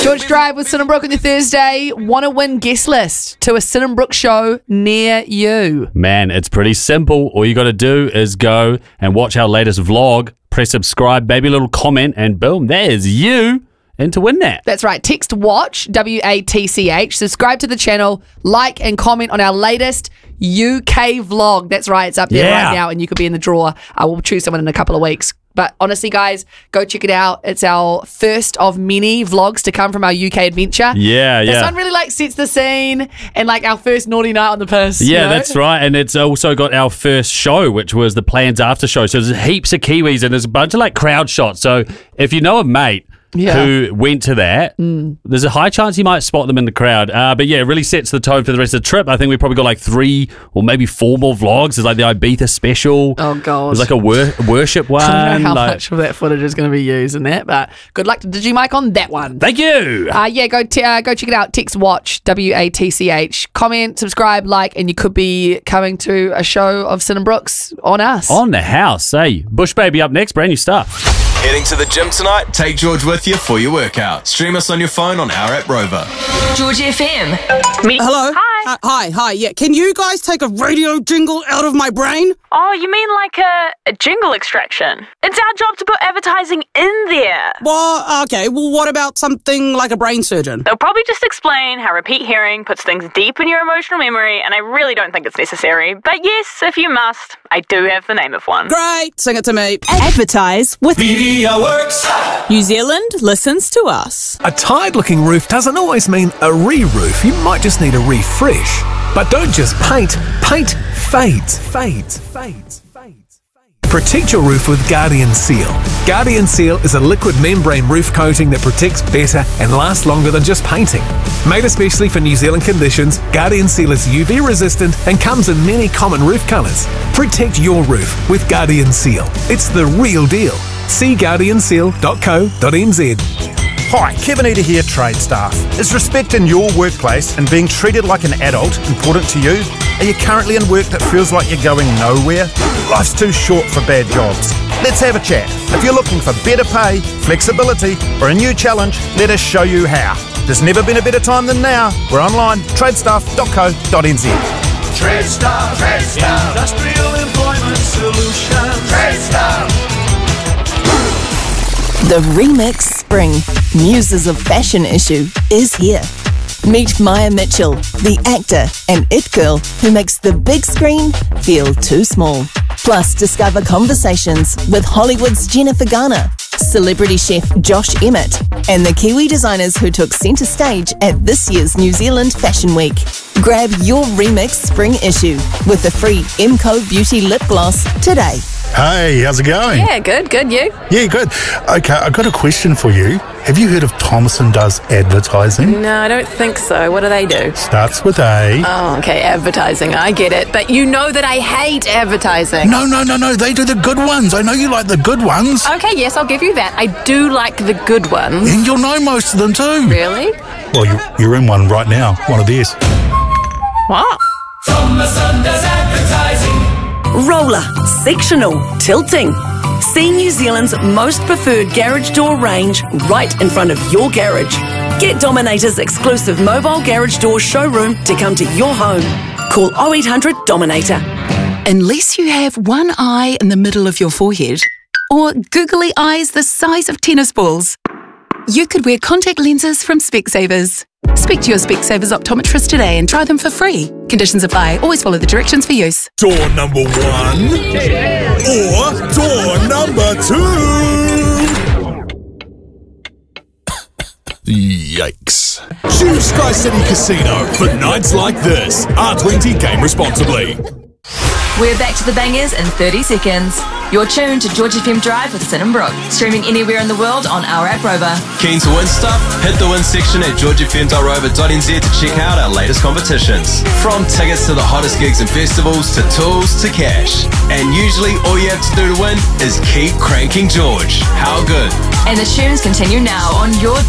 George Drive with Sin and Brooke on the Thursday. Want to win guest list to a Sin and Brooke show near you. Man, it's pretty simple. All you got to do is go and watch our latest vlog, press subscribe, maybe a little comment, and boom, there's you. And to win that. That's right. Text WATCH, WATCH. Subscribe to the channel, like and comment on our latest UK vlog. That's right. It's up there right now and you could be in the draw. I will choose someone in a couple of weeks. But honestly, guys, go check it out. It's our first of many vlogs to come from our UK adventure. This one really sets the scene and our first naughty night on the piss. Yeah, that's right. And it's also got our first show, which was the Plans After show. So there's heaps of Kiwis and there's a bunch of crowd shots. So if you know a mate who went to that, there's a high chance you might spot them in the crowd. But yeah, it really sets the tone for the rest of the trip. I think we've probably got 3 or maybe 4 more vlogs. There's the Ibiza special. Oh, God. There's a worship one. I don't know how much of that footage is going to be used in that, but good luck to Digimike on that one. Thank you. Go check it out. Text WATCH, WATCH. Comment, subscribe, like, and you could be coming to a show of Sin and Brooks on us. On the house, hey. Bush Baby up next, brand new stuff. Heading to the gym tonight? Take George with you for your workout. Stream us on your phone on our app Rover. George FM. Hello? Hi. Hi. Yeah, can you guys take a radio jingle out of my brain? Oh, you mean a jingle extraction? It's our job to put advertising in there. Well, okay. Well, what about something like a brain surgeon? They'll probably just explain how repeat hearing puts things deep in your emotional memory, and I really don't think it's necessary. But yes, if you must, I do have the name of one. Great. Sing it to me. Advertise with Media Works. New Zealand listens to us. A tired-looking roof doesn't always mean a re-roof. You might just need a refresh. But don't just paint. Paint fades. Protect your roof with Guardian Seal. Guardian Seal is a liquid membrane roof coating that protects better and lasts longer than just painting. Made especially for New Zealand conditions, Guardian Seal is UV resistant and comes in many common roof colours. Protect your roof with Guardian Seal. It's the real deal. See guardianseal.co.nz. Hi, Kevin Eater here, Trade Staff. Is respect in your workplace and being treated like an adult important to you? Are you currently in work that feels like you're going nowhere? Life's too short for bad jobs. Let's have a chat. If you're looking for better pay, flexibility, or a new challenge, let us show you how. There's never been a better time than now. We're online, tradestaff.co.nz. TradeStaff, Industrial Employment Solutions. TradeStaff. The Remix Spring Muses of Fashion issue is here. Meet Maya Mitchell, the actor and it girl who makes the big screen feel too small. Plus, discover conversations with Hollywood's Jennifer Garner, celebrity chef Josh Emmett, and the Kiwi designers who took centre stage at this year's New Zealand Fashion Week. Grab your Remix Spring issue with the free MCO Beauty Lip Gloss today. Hey, how's it going? Yeah, good, you? Yeah, good. Okay, I've got a question for you. Have you heard of Thomason Does Advertising? No, I don't think so. What do they do? Starts with A. Oh, okay, advertising. I get it. But you know that I hate advertising. No. They do the good ones. I know you like the good ones. Okay, yes, I'll give you that. I do like the good ones. And you'll know most of them too. Really? Well, you're in one right now. One of theirs. What? Thomason Does Advertising. Roller, sectional, tilting. See New Zealand's most preferred garage door range right in front of your garage. Get Dominator's exclusive mobile garage door showroom to come to your home. Call 0800 Dominator. Unless you have one eye in the middle of your forehead or googly eyes the size of tennis balls, you could wear contact lenses from Specsavers. Speak to your Specsavers optometrist today and try them for free. Conditions apply. Always follow the directions for use. Door number 1 or door number 2? Yikes. Choose Sky City Casino for nights like this. R20, game responsibly. We're back to the bangers in 30 seconds. You're tuned to George FM Drive with Sin and Brooke. Streaming anywhere in the world on our app Rover. Keen to win stuff? Hit the win section at georgefm.rover.nz to check out our latest competitions. From tickets to the hottest gigs and festivals, to tools, to cash. And usually all you have to do to win is keep cranking George. How good? And the tunes continue now on your